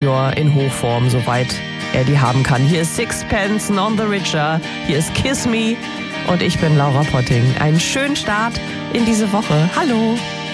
nur in Hochform, soweit er die haben kann. Hier ist Sixpence None the Richer, hier ist Kiss Me und ich bin Laura Potting. Einen schönen Start in diese Woche. Hallo!